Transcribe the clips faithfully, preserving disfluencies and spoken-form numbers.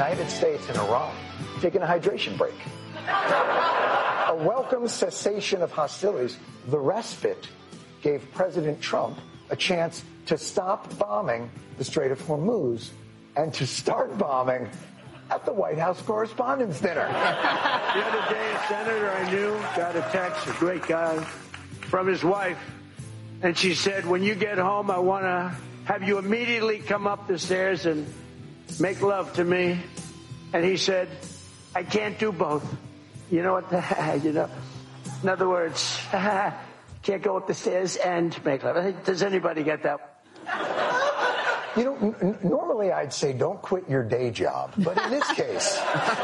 United States and Iran taking a hydration break. A welcome cessation of hostilities. The respite gave President Trump a chance to stop bombing the Strait of Hormuz and to start bombing at the White House Correspondents' Dinner. The other day, a senator I knew got a text, a great guy, from his wife, and she said, when you get home, I want to have you immediately come up the stairs and make love to me. And he said, I can't do both. You know what? The, you know, in other words, can't go up the stairs and make love. Does anybody get that? You know, n- normally I'd say don't quit your day job, but in this case...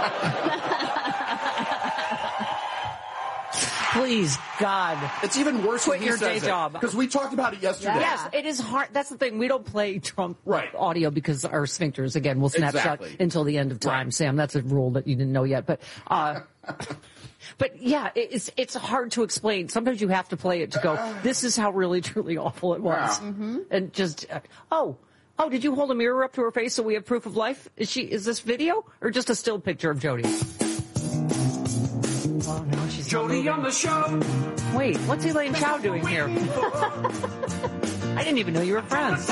Please, God. It's even worse Quit when he your says day job. Because we talked about it yesterday. Yes, it is hard. That's the thing. We don't play Trump right. audio because our sphincters, again, will snapshot exactly. until the end of time, right. Sam. That's a rule that you didn't know yet. But, uh, but yeah, it's, it's hard to explain. Sometimes you have to play it to go, this is how really, truly awful it was. Yeah. Mm-hmm. And just, uh, oh. Oh, did you hold a mirror up to her face so we have proof of life? Is she, is this video or just a still picture of Jody? Oh, no, she's Jody on the show. Wait, what's Elaine Chao doing here? I didn't even know you were friends.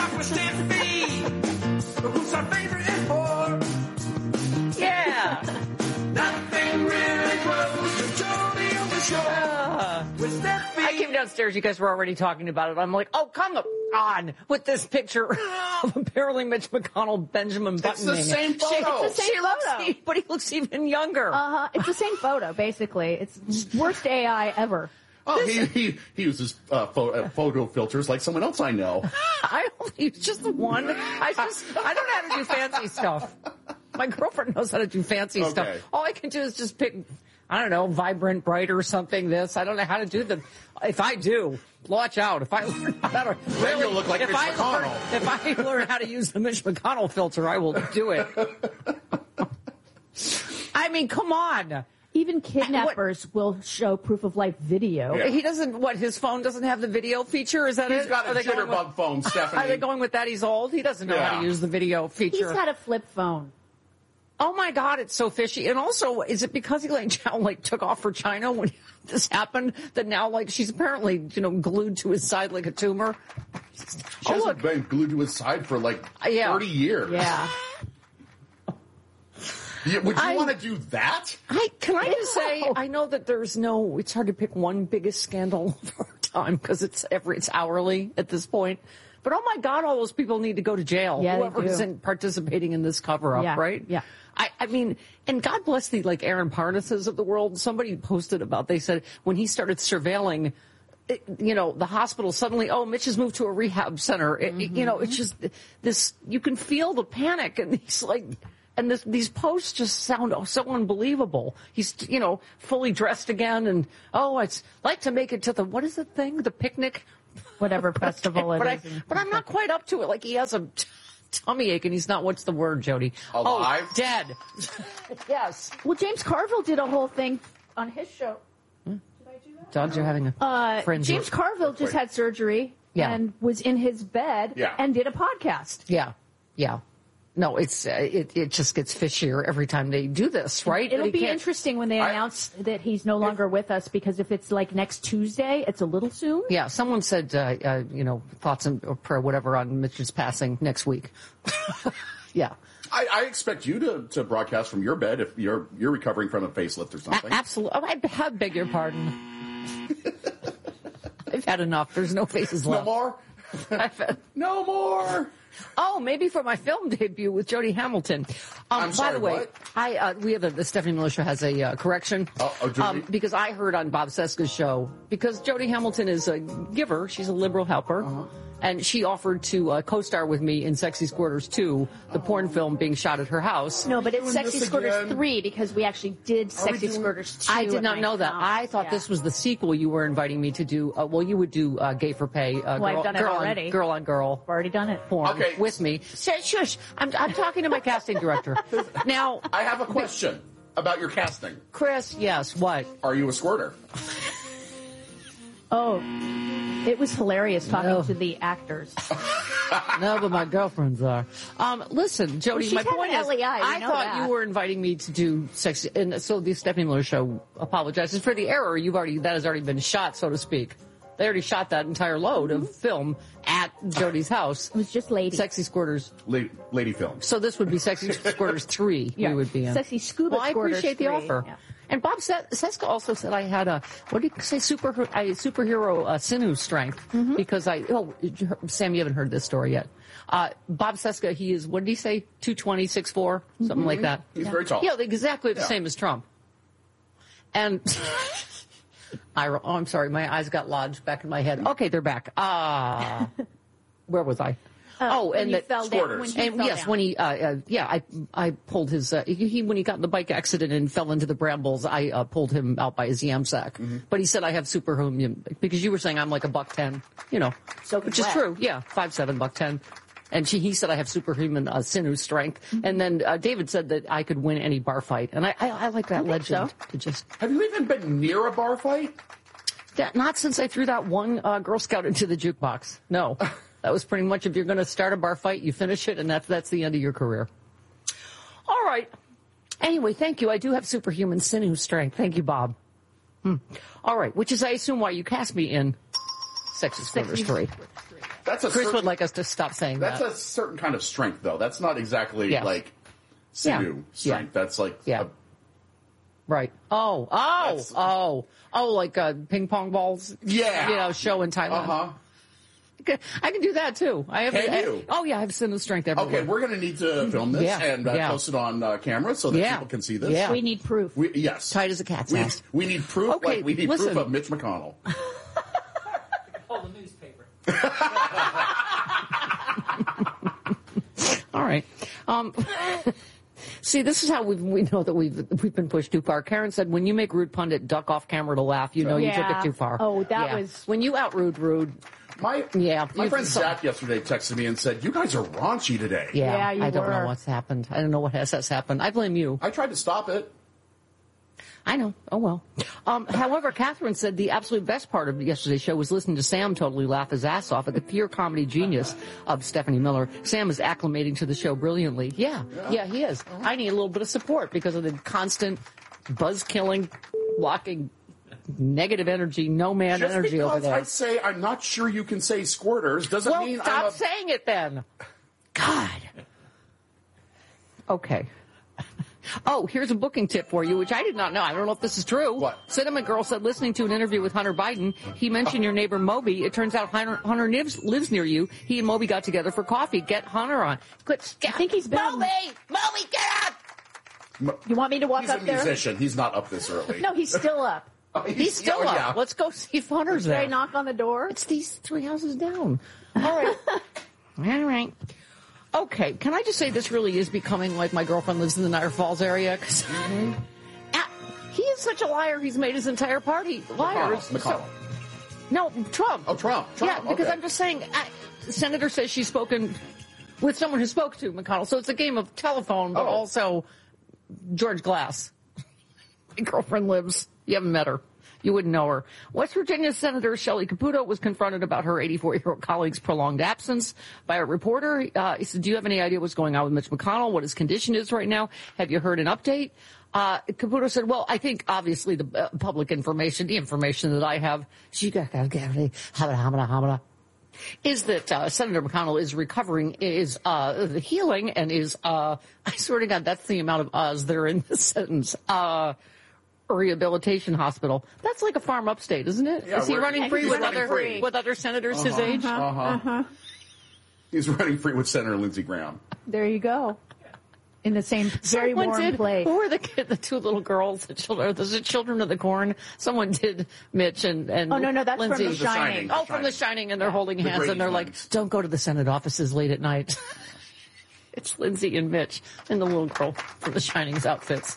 Who's our favorite import? Yeah. Nothing really grows to Jody on the show. Uh, I came downstairs. You guys were already talking about it. I'm like, oh, come on with this picture of apparently Mitch McConnell, Benjamin Button. It's the same photo. It's the same photo. But he looks even younger. Uh-huh. It's the same photo, basically. It's worst A I ever. Oh, he, he he uses uh, photo, uh, photo filters like someone else I know. I don't, he's just the one. I just I don't know how to do fancy stuff. My girlfriend knows how to do fancy Okay. stuff. All I can do is just pick, I don't know, vibrant, bright or something. This I don't know how to do them. If I do, watch out. If I learn how to, then you'll look like if Mitch I McConnell. Learn, if I learn how to use the Mitch McConnell filter, I will do it. I mean, come on. Even kidnappers what? will show proof of life video. Yeah. He doesn't, what, his phone doesn't have the video feature? Is that He's it? got a jitterbug phone, Stephanie. Are they going with that? He's old? He doesn't know yeah. how to use the video feature. He's got a flip phone. Oh my God, it's so fishy. And also, is it because Elaine Chao, like, took off for China when this happened that now, like, she's apparently, you know, glued to his side like a tumor? She oh, hasn't look. been glued to his side for, like, yeah. thirty years. Yeah. Yeah, would you I, want to do that? I Can I just say, I know that there's no, it's hard to pick one biggest scandal of our time because it's every, it's hourly at this point. But oh my God, all those people need to go to jail. Yeah, Whoever they do. isn't participating in this cover-up, yeah. right? Yeah. I, I mean, and God bless the, like, Aaron Parnases of the world. Somebody posted about, they said when he started surveilling, it, you know, the hospital suddenly, oh, Mitch has moved to a rehab center. It, Mm-hmm. you know, it's just this, you can feel the panic and he's like, and this, these posts just sound so unbelievable. He's, you know, fully dressed again and, oh, it's like to make it to the, what is the thing? The picnic? Whatever festival it but is. I, but I'm not quite up to it. Like he has a t- tummy ache and he's not, what's the word, Jody? Alive? Oh, dead. Yes. Well, James Carville did a whole thing on his show. Hmm? Dogs are having a uh, frenzy. James Carville just had surgery yeah. and was in his bed yeah. and did a podcast. Yeah. Yeah. No, it's uh, it it just gets fishier every time they do this, right? It'll They be can't- interesting when they I- announce that he's no longer with us, because if it's like next Tuesday, it's a little soon. Yeah, someone said, uh, uh, you know, thoughts and or prayer, whatever, on Mitch's passing next week. Yeah. I, I expect you to, to broadcast from your bed if you're you're recovering from a facelift or something. A- absolutely. Oh, I, I beg your pardon. I've had enough. There's no faces No left. more? I've had- No more. Oh, maybe for my film debut with Jody Hamilton. Um, I'm by sorry, the way, what? I uh, we have a the Stephanie Militia has a uh, correction. Oh, oh, Jody? because I heard on Bob Seska's show, because Jody Hamilton is a giver, she's a liberal helper. Uh-huh. And she offered to uh, co-star with me in Sexy Squirters two, the porn film being shot at her house. No, but it's doing Sexy this Squirters again? three, because we actually did Sexy doing- Squirters two. I did at not my know that. house. I thought Yeah. this was the sequel you were inviting me to do. Uh, well, you would do uh, Gay for Pay. Uh, Well, I've girl, done it girl already. On, girl on girl. I've already done it. Porn Okay. with me. Shush, shush. I'm, I'm talking to my casting director. Now, I have a question about your casting. Chris, yes, what? Are you a squirter? Oh, it was hilarious talking No. to the actors. No, but my girlfriends are. Um, listen, Jody, Well, she's my had point an is, L E I, we I know thought that. you were inviting me to do sex, and so the Stephanie Miller Show apologizes for the error. You've already that has already been shot, so to speak. They already shot that entire load Mm-hmm. of film at Jody's house. It was just lady. Sexy Squirters. Lady, lady film. So this would be Sexy Squirters three. Yeah. We would be in. Sexy Scuba Well, I Squirters appreciate the three, offer. yeah. And Bob Ses- Seska also said I had a, what did he say, super, I, superhero uh, sinew strength. Mm-hmm. Because I, oh, Sam, you haven't heard this story yet. Uh, Bob Seska, he is, what did he say, two twenty, six four, something like that. He's very tall. Yeah, exactly the Yeah. same as Trump. And I, oh, I'm sorry, my eyes got lodged back in my head. Okay, they're back. Ah, where was I? oh, when and you that fell down. Squirters. When he and fell yes, down. when he, uh, uh, yeah, I, I pulled his, uh, he, he- when he got in the bike accident and fell into the brambles, I uh, pulled him out by his yam sack. Mm-hmm. But he said I have superhuman, because you were saying I'm like a buck ten, you know, So which is wet. true. Yeah, five seven, buck ten. And she, he said I have superhuman uh, sinew strength. Mm-hmm. And then uh, David said that I could win any bar fight. And I, I, I like that think legend so. to just. Have you even been near a bar fight? That, not since I threw that one uh, Girl Scout into the jukebox. No, that was pretty much if you're going to start a bar fight, you finish it, and that's that's the end of your career. All right. Anyway, thank you. I do have superhuman sinew strength. Thank you, Bob. Hmm. All right, which is, I assume, why you cast me in Sexy Squirters three. That's a Chris certain, would like us to stop saying That's that. a certain kind of strength, though. That's not exactly Yes. like Yeah. sinew strength. That's like Yeah. a, Right. Oh, oh, That's- oh, oh, like uh, ping pong balls. Yeah. You know, show in Thailand. uh huh. I can do that too. I have. Can I- you? oh yeah, I have sinew strength everywhere. Okay, we're going to need to film this Yeah, and uh, yeah. post it on uh, camera so that Yeah. people can see this. Yeah. We need proof. We, yes. Tight as a cat's we, ass. we need proof. Okay, like we need listen. proof of Mitch McConnell. Oh, the newspaper. All right. Um, see, this is how we we know that we've we've been pushed too far. Karen said, "When you make Rude Pundit duck off camera to laugh, you know you took Yeah. it too far." Oh, that Yeah. was- when you out rude Rude. My Yeah, my you- friend so- Zach yesterday texted me and said, "You guys are raunchy today." Yeah, Yeah, you I don't know were. what's happened. I don't know what has, has happened. I blame you. I tried to stop it. I know. Oh, well. Um, however, Catherine said the absolute best part of yesterday's show was listening to Sam totally laugh his ass off at the pure comedy genius of Stephanie Miller. Sam is acclimating to the show brilliantly. Yeah, yeah, he is. I need a little bit of support because of the constant buzz-killing, blocking, negative energy, no man Just energy over because there. I say I'm not sure you can say squirters doesn't Well, mean stop I'm a... saying it then. God. Okay. Oh, here's a booking tip for you, which I did not know. I don't know if this is true. What? Cinema Girl said, listening to an interview with Hunter Biden, he mentioned your neighbor Moby. It turns out Hunter, Hunter lives, lives near you. He and Moby got together for coffee. Get Hunter on. Good. I think he's been- Moby! Moby, get up! You want me to walk He's a up there? musician. He's not up this early. No, he's still up. Oh, He's still oh, up. yeah. Let's go see if Hunter's Should I there. knock on the door? It's these three houses down. All right. All right. Okay, can I just say this really is becoming like my girlfriend lives in the Niagara Falls area? 'Cause, Ah, he is such a liar. He's made his entire party liars. McConnell. So- no, Trump. Oh, Trump. Trump. Yeah, because okay. I'm just saying, I, the senator says she's spoken with someone who spoke to McConnell. So it's a game of telephone, but Oh. also George Glass. My girlfriend lives. You haven't met her. You wouldn't know her. West Virginia Senator Shelley Caputo was confronted about her eighty-four-year-old colleague's prolonged absence by a reporter. Uh, he said, do you have any idea what's going on with Mitch McConnell, what his condition is right now? Have you heard an update? Uh, Caputo said, well, I think obviously the uh, public information, the information that I have, is that uh, Senator McConnell is recovering, is uh, healing, and is, uh, I swear to God, that's the amount of uhs that are in this sentence, uh, rehabilitation hospital. That's like a farm upstate, isn't it? Yeah, is he we're- running Yeah, free he's with running other free. with other senators his age? Uh-huh. He's running free with Senator Lindsey Graham. There you go. In the same very Someone warm did, place. Who were the kid, the two little girls, the children, the children of the corn? Someone did Mitch and, and Oh, no, no, that's from Lindsay. The Shining. Shining. Oh, from The Shining, and they're holding hands, Brady and they're like, twins. don't go to the Senate offices late at night. It's Lindsay and Mitch and the little girl from The Shining's outfits.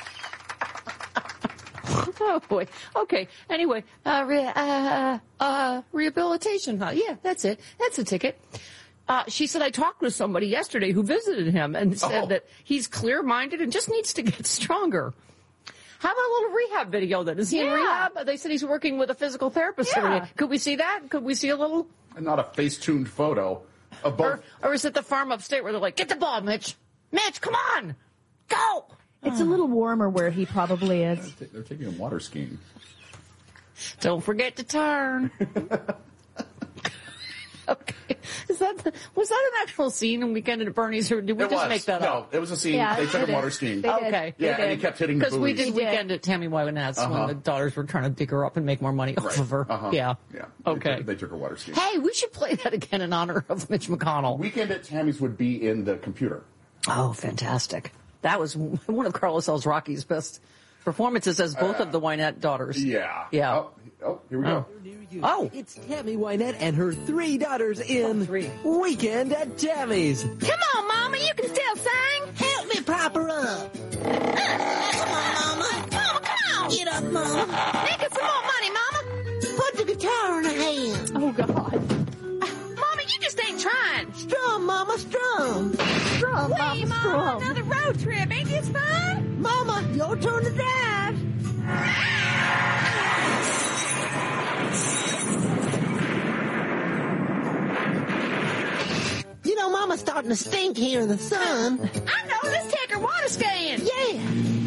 Oh, boy. Okay. Anyway, uh, re- uh, uh, rehabilitation, huh? Yeah, that's it. That's a ticket. Uh, she said, I talked with somebody yesterday who visited him and said Oh. that he's clear-minded and just needs to get stronger. How about a little rehab video then? Is he in Yeah. rehab? They said he's working with a physical therapist. Yeah. every day. Could we see that? Could we see a little? And not a face-tuned photo Uh, both. Or, or is it the farm upstate where they're like, get the ball, Mitch. Mitch, come on. Go. It's a little warmer where he probably is. They're taking him water skiing. Don't forget to turn. Okay. Is that the, was that an actual scene in Weekend at Bernie's, or did we It just was. make that no, up? it was a scene. Yeah, they took it him water is. skiing. They did. Okay. They Yeah, and he did. kept hitting the Because we buoys. did Weekend at Tammy Wynette's Uh-huh. when the daughters were trying to dig her up and make more money off Right. of her. Uh-huh. Yeah. Yeah. Okay. They took, they took her water skiing. Hey, we should play that again in honor of Mitch McConnell. Weekend at Tammy's would be in the computer. Oh, fantastic. That was one of Carlos El Rocky's best performances as both of the Wynette daughters. Yeah. Yeah. Oh, oh here we go. Oh. It's Tammy Wynette and her three daughters in Three. Weekend at Tammy's. Come on, Mama, you can still sing. Help me prop her up. Come on, Mama. Mama, come on. Get up, Mama. Make us some more money, Mama. Put the guitar in her hand. Oh, God. Mama, you just ain't trying. Strum, Mama, strum. Strum, Hey, Mama, Mama, strum. another road trip. Ain't this fun? Mama, your turn to drive. You know, Mama's starting to stink here in the sun. I know. Let's take her water skiing. Yeah.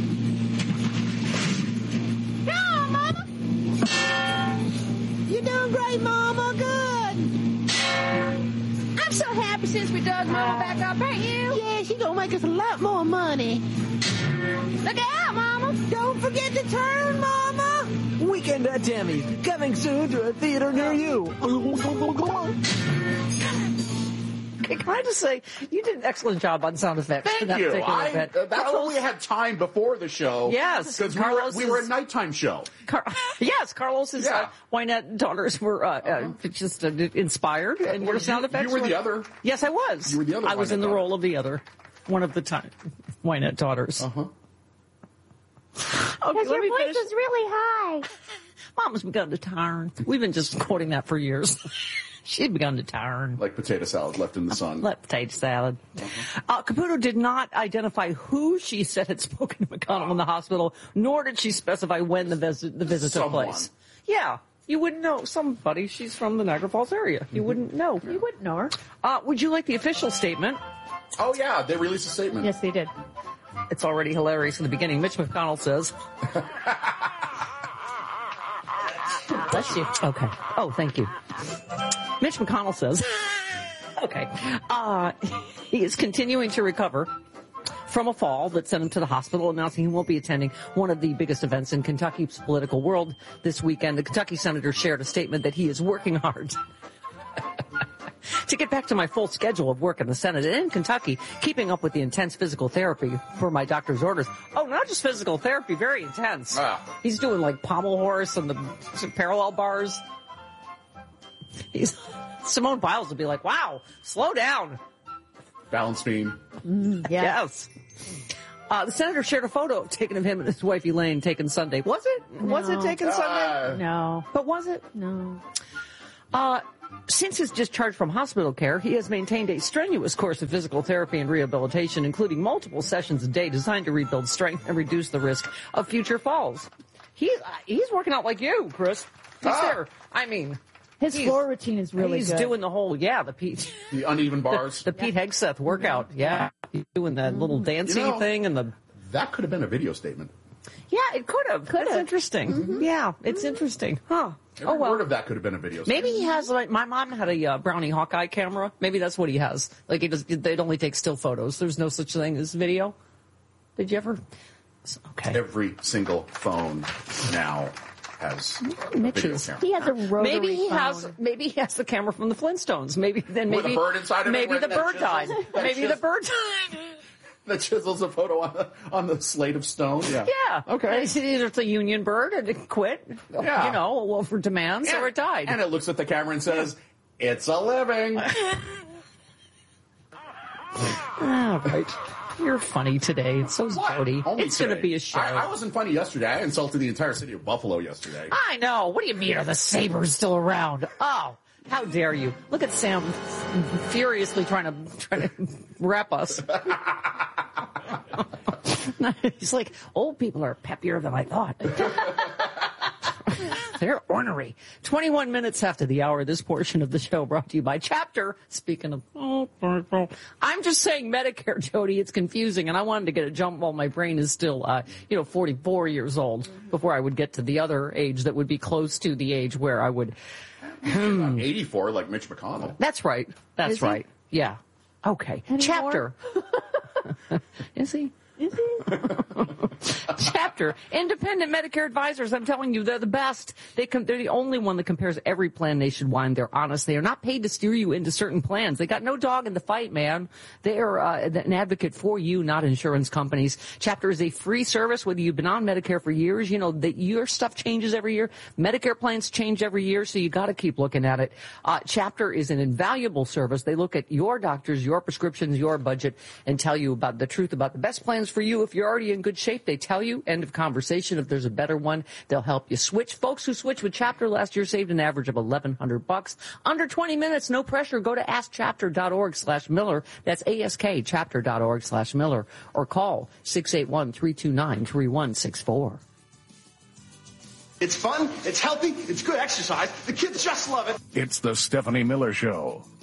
Come on, Mama. You're doing great, Mama. Good. I'm so happy since we dug Mama back up, ain't you? Yeah, she's gonna make us a lot more money. Look out, Mama. Don't forget to turn, Mama. Weekend at Tammy's, coming soon to a theater near you. Can I just say, you did an excellent job on sound effects. for Thank that you. particular I, bit. uh, that's Carlos- when we had time before the show. Yes, Because we were, Carlos we were a is- nighttime show. Car- yes, Carlos's Yeah. uh, Wynette daughters were uh, uh, just uh, inspired, and Well, your sound you- effects you were the other. Yes, I was. You were the other I was Wynette in the daughter. role of the other, one of the time Wynette daughters. Uh-huh. Okay, Because let your me voice finish. is really high. Mama's begun to turn. We've been just quoting that for years. She'd begun to turn. Like potato salad left in the sun. Let potato salad. Uh, Caputo did not identify who she said had spoken to McConnell in the hospital, nor did she specify when the visit, the visit took Someone. place. Yeah, you wouldn't know. Somebody. She's from the Niagara Falls area. You wouldn't know. You wouldn't know her. Uh, would you like the official statement? Oh, yeah, they released a statement. Yes, they did. It's already hilarious in the beginning. Mitch McConnell says. Bless you. Okay. Oh, thank you. Mitch McConnell says. Okay. Uh, he is continuing to recover from a fall that sent him to the hospital, announcing he won't be attending one of the biggest events in Kentucky's political world this weekend. The Kentucky senator shared a statement that he is working hard to get back to my full schedule of work in the Senate and in Kentucky, keeping up with the intense physical therapy for my doctor's orders. Oh, not just physical therapy, very intense. Wow. He's doing like pommel horse and the parallel bars. He's, Simone Biles would be like, wow, slow down. Balance beam. Yes. Uh, the senator shared a photo taken of him and his wife Elaine taken Sunday. Was it? Was it No. taken Sunday? Uh, No. But was it? No. Uh, since his discharge from hospital care, he has maintained a strenuous course of physical therapy and rehabilitation, including multiple sessions a day designed to rebuild strength and reduce the risk of future falls. He's, uh, he's working out like you, Chris. He's Ah. there. I mean, His He's- floor routine is really he's good. doing the whole, yeah, the Pete, The uneven bars. the Pete Hegseth workout. Yeah. He's doing that little dancing You know- thing and the, That could have been a video statement. yeah, it could have. That's interesting. Yeah, it's interesting. Huh. Every Oh, well. word of that could have been a video statement. Maybe he has, like, my mom had a uh, Brownie Hawkeye camera. Maybe that's what he has. Like, it does, it only takes still photos. There's no such thing as video. Did you ever? Okay. Every single phone now has a video Mitch's. camera. He has a rotary Maybe he phone. has. Maybe he has the camera from the Flintstones. Maybe then With maybe a bird inside of it, maybe where the that bird chisels- died. that Maybe the chisels- bird died. That chisels a photo on the, on the slate of stone. Yeah. Yeah. Okay. It's either it's a union bird and it quit. Yeah. You know, over demands, or it died. And it looks at the camera and says, "It's a living." All right. You're funny today. So's Jody. Only It's going to today. be a show. I, I wasn't funny yesterday. I insulted the entire city of Buffalo yesterday. I know. What do you mean? Are the Sabres still around? Oh, how dare you? Look at Sam furiously trying to trying to wrap us. He's like, old people are peppier than I thought. They're ornery. twenty-one minutes after the hour, this portion of the show brought to you by Chapter. Speaking of, I'm just saying Medicare, Jody, it's confusing, and I wanted to get a jump while my brain is still, uh, you know, forty-four years old before I would get to the other age that would be close to the age where I would. Hmm. eighty-four, like Mitch McConnell. That's right. That's Is he? right. Yeah. Okay. Anymore? Chapter. Is he? Is he? Chapter. Independent Medicare advisors. I'm telling you, they're the best. They com- they're the only one that compares every plan nationwide. They're honest. They are not paid to steer you into certain plans. They got no dog in the fight, man. They are uh, an advocate for you, not insurance companies. Chapter is a free service, whether you've been on Medicare for years. You know that your stuff changes every year. Medicare plans change every year, so you got to keep looking at it. Uh, Chapter is an invaluable service. They look at your doctors, your prescriptions, your budget, and tell you about the truth about the best plans for you. If you're already in good shape, they tell you. End of conversation. If there's a better one, they'll help you switch. Folks who switched with Chapter last year saved an average of eleven hundred bucks. Under twenty minutes, no pressure. Go to askchapter.org slash Miller. That's askchapter.org slash Miller. Or call six eight one, three two nine, three one six four. It's fun, it's healthy, it's good exercise. The kids just love it. It's the Stephanie Miller Show.